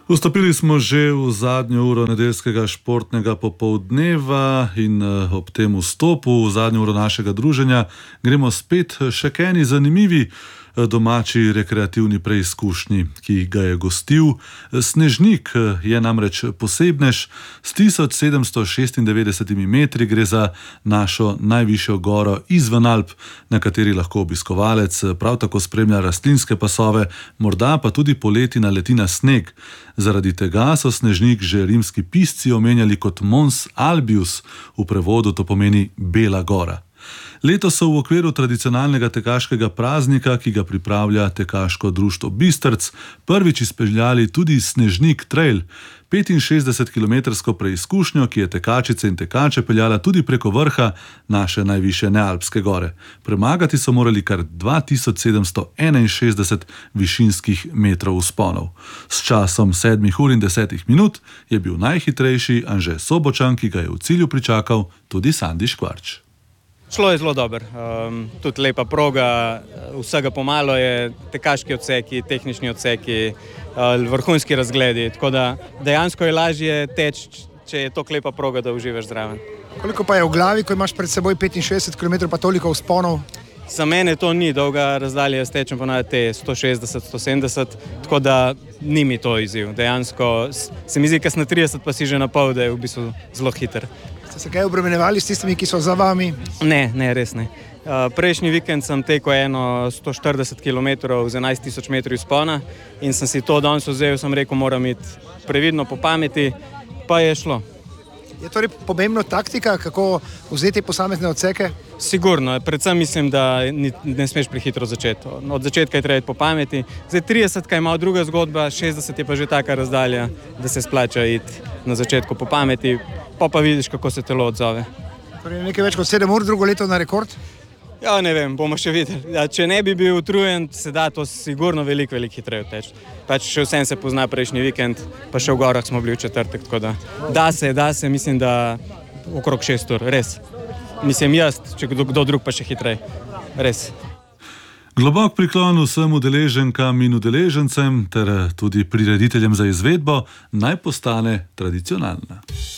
Vstopili smo že v zadnjo uro nedeljskega športnega popoldneva in ob tem vstopu v zadnjo uro našega druženja gremo spet še k eni zanimivi domači rekreativni preizkušnji, ki ga je gostil Snežnik. Je namreč posebnež s 1796 metri, gre za našo najvišjo goro izven Alp, na kateri lahko obiskovalec prav tako spremlja rastlinske pasove, morda pa tudi poleti naleti na sneg. Zaradi tega so Snežnik že rimski pisci omenjali kot Mons Albius, v prevodu to pomeni Bela gora. Letos so v okviru tradicionalnega tekaškega praznika, ki ga pripravlja tekaško društvo Bistrc, prvič izpeljali tudi Snežnik Trail, 65-kilometrsko preizkušnjo, ki je tekačice in tekače peljala tudi preko vrha naše najvišje nealpske gore. Premagati so morali kar 2761 višinskih metrov vzponov. S časom 7 ur in 10 minut je bil najhitrejši Anže Sobočan, ki ga je v cilju pričakal tudi Sandi Škvarč. Šlo je zelo dobro, tudi lepa proga, vsega pomalo je, tekaški odseki, tehnični odseki, vrhunski razgledi, tako da dejansko je lažje teči, če je to lepa proga, da uživaš zraven. Koliko pa je v glavi, ko imaš pred seboj 65 km pa toliko vzponov? Za mene to ni dolga razdalja, jaz tečem ponavadi te 160-170, tako da ni mi to izziv. Dejansko se mi zdi, kasno 30 pa si že na pol, da je v bistvu zelo hiter. Ste se kaj obremenjevali s tistimi, ki so za vami? Ne, res ne. Prejšnji vikend sem tekel 140 km z 11.000 metri vzpona in sem si to danes vzel, sem rekel, moram iti previdno po pameti, pa je šlo. Je torej pomembna taktika, kako vzeti posamezne odseke? Sigurno, predvsem mislim, da ne smeš prehitro začeti. Od začetka je treba iti po pameti. Zdaj 30 je malo druga zgodba, 60 je pa že taka razdalja, da se splača iti na začetku po pameti, pa vidiš, kako se telo odzove. Torej nekaj več kot 7 ur, drugo leto na rekord? Ja, ne vem, bomo še videli. Ja, če ne bi bil utrujen, se da to sigurno veliko hitreje teči. Pač še vsem se pozna prejšnji vikend, pa še v gorah smo bili v četrtek, tako da se, mislim, da okrog 6 ur, res. Mislim jaz, če kdo drug pa še hitreje, res. Globok priklon vsem udeleženkam in udeležencem ter tudi prirediteljem za izvedbo naj postane tradicionalna.